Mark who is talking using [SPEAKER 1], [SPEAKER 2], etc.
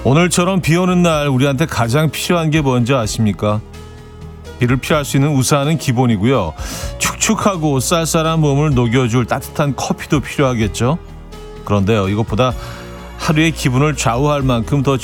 [SPEAKER 1] 오늘처럼 비 오는 날 우리한테 가장 필요한 게 뭔지 아십니까? 비를 피할 수 있는 우산은 기본이고요. 축축하고 쌀쌀한 몸을 녹여줄 따뜻한 커피도 필요하겠죠. 그런데요, 이것보다 하루의 기분을 좌우할 만큼 더